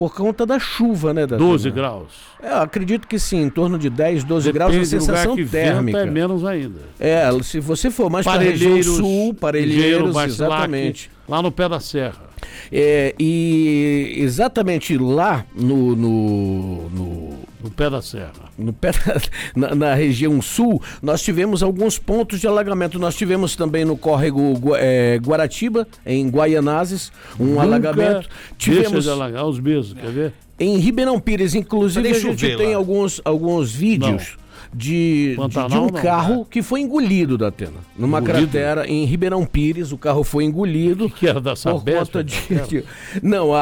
Por conta da chuva, né, 12 graus. Acredito que sim, em torno de 10, 12 graus a sensação térmica. É menos ainda. Se você for mais para a região sul, Parelheiros, exatamente. Lá no pé da serra. E exatamente lá no pé da serra. Na região sul, nós tivemos alguns pontos de alagamento. Nós tivemos também no córrego Guaratiba, em Guaianazes, alagamento. Tivemos de alagar os mesmos, quer ver? Em Ribeirão Pires, inclusive, a gente tem alguns vídeos de um carro que foi engolido, Datena. Numa cratera em Ribeirão Pires, o carro foi engolido. Que era da Sabesp? Não,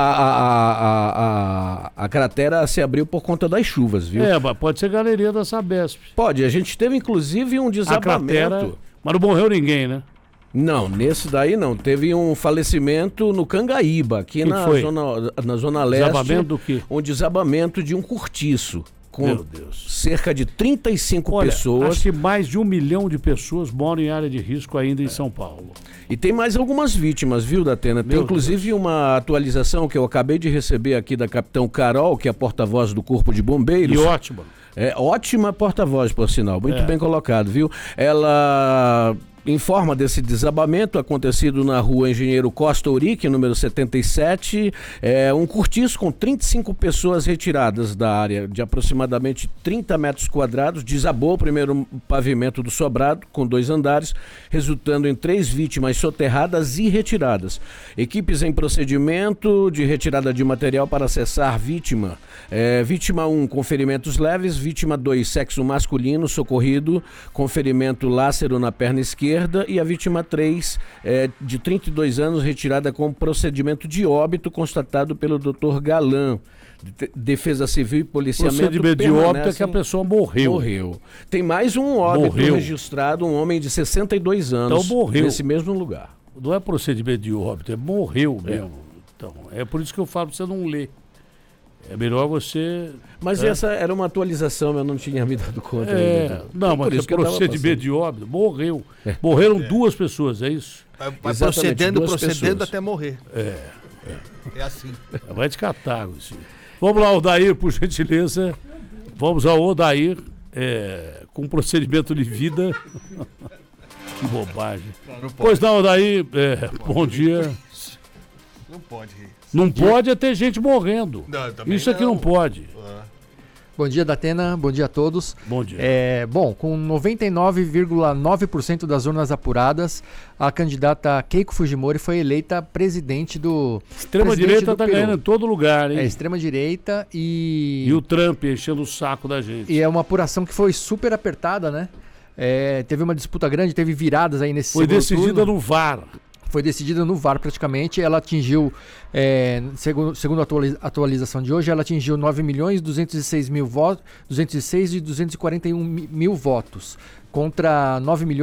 a cratera se abriu por conta das chuvas, viu? Mas pode ser galeria da Sabesp. Pode, a gente teve inclusive um desabamento. Mas não morreu ninguém, né? Não, nesse daí não. Teve um falecimento no Cangaíba, aqui na zona leste. Desabamento do quê? Um desabamento de um cortiço. Com cerca de 35 pessoas. Acho que mais de 1 milhão de pessoas moram em área de risco ainda em São Paulo. E tem mais algumas vítimas, viu, Datena? Tem inclusive uma atualização que eu acabei de receber aqui da Capitão Carol, que é a porta-voz do Corpo de Bombeiros. E ótima. Ótima porta-voz, por sinal. Muito bem colocado, viu? Ela informa desse desabamento acontecido na rua Engenheiro Costa Urique, número 77, um cortiço com 35 pessoas retiradas da área de aproximadamente 30 metros quadrados, desabou o primeiro pavimento do sobrado, com 2 andares, resultando em 3 vítimas soterradas e retiradas. Equipes em procedimento de retirada de material para acessar vítima. Vítima 1 com ferimentos leves, vítima 2 sexo masculino socorrido com ferimento lácero na perna esquerda, e a vítima 3 de 32 anos retirada com procedimento de óbito constatado pelo Dr. Galan. Defesa Civil e Policiamento. Procedimento de óbito é que a pessoa morreu. Tem mais um óbito registrado, um homem de 62 anos. Então morreu. Nesse mesmo lugar. Não é procedimento de óbito, morreu mesmo. Então, é por isso que eu falo para você não ler. É melhor você... Mas essa era uma atualização, eu não tinha me dado conta. Não, mas é procedimento de óbito. Morreu. Morreram 2 pessoas, é isso? Vai procedendo até morrer. É assim. Vai de catálogo, assim. Vamos lá, Odair, por gentileza. Vamos ao Odair, com procedimento de vida. Que bobagem. Pois não, Odair, bom dia. Não pode rir. Não pode ter gente morrendo. Isso aqui não pode. Bom dia, Datena. Bom dia a todos. Bom dia. Com 99,9% das urnas apuradas, a candidata Keiko Fujimori foi eleita presidente do... Extrema-direita está ganhando em todo lugar, hein? Extrema-direita e... E o Trump enchendo o saco da gente. E é uma apuração que foi super apertada, né? Teve uma disputa grande, teve viradas aí nesse segundo turno. Foi decidida no VAR. Foi decidida no VAR praticamente. Ela atingiu, segundo a atualização de hoje, ela atingiu 9.206.000 votos, 206.241.000 votos, contra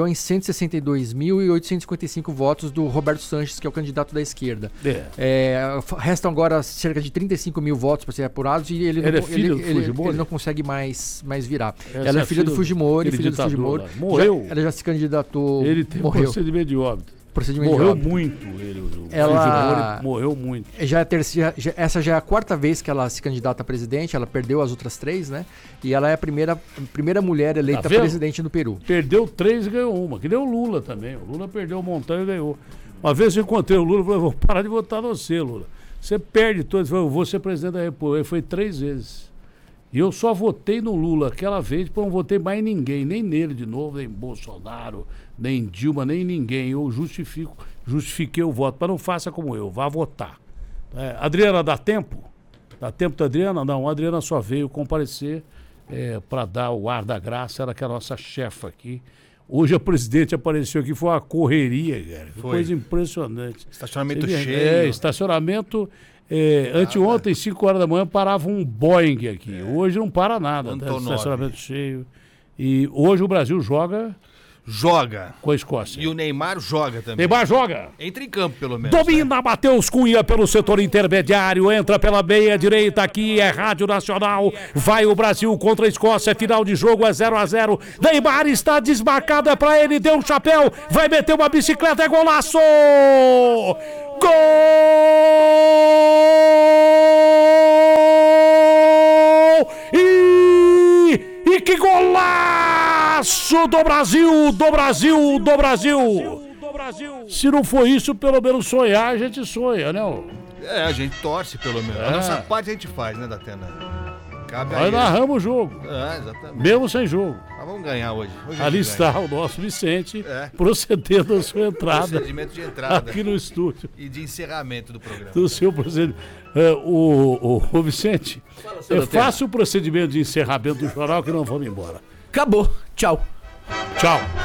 9.162.855 votos do Roberto Sanches, que é o candidato da esquerda. Restam agora cerca de 35 mil votos para serem apurados e ele não consegue mais virar. Ela é filha do Fujimori, Morreu. Ela já se candidatou. Ele tem procedimento de óbito. Morreu muito ele. Ela morreu muito. Essa já é a 4ª vez que ela se candidata a presidente. Ela perdeu as outras 3, né? E ela é a primeira mulher eleita presidente no Peru. Perdeu 3 e ganhou uma. Que nem o Lula também. O Lula perdeu um montão e ganhou. Uma vez eu encontrei o Lula e falei: vou parar de votar no você, Lula. Você perde todos. Eu vou ser presidente da República. Ele foi 3 vezes. E eu só votei no Lula aquela vez, depois não votei mais em ninguém, nem nele de novo, nem Bolsonaro, nem Dilma, nem ninguém. Eu justifiquei o voto, mas não faça como eu, vá votar. Adriana, dá tempo? Dá tempo da Adriana? Não, a Adriana só veio comparecer para dar o ar da graça, era que a nossa chefa aqui. Hoje a presidente apareceu aqui, foi uma correria, cara. Foi coisa impressionante. Estacionamento cheio. Estacionamento... anteontem, 5 horas da manhã, parava um Boeing aqui. Hoje não para nada, estacionamento cheio. E hoje o Brasil joga com a Escócia. E o Neymar joga também. Neymar joga. Entra em campo, pelo menos. Domina, Matheus Cunha pelo setor intermediário, entra pela meia direita aqui, é Rádio Nacional. Vai o Brasil contra a Escócia, final de jogo é 0-0. Neymar está desmarcado, é pra ele, deu um chapéu, vai meter uma bicicleta, é golaço! Gol! que golaço do Brasil, do Brasil, do Brasil. Se não for isso, pelo menos sonhar, a gente sonha, né? A gente torce, pelo menos. A nossa parte a gente faz, né, Datena? Nós narramos o jogo. Exatamente. Mesmo sem jogo. Nós vamos ganhar hoje. Ali está o nosso Vicente procedendo a sua entrada. Procedimento de entrada. Aqui no estúdio. E de encerramento do programa. Do seu procedimento. O Vicente, faça o procedimento de encerramento do jornal que não vamos embora. Acabou. Tchau. Tchau.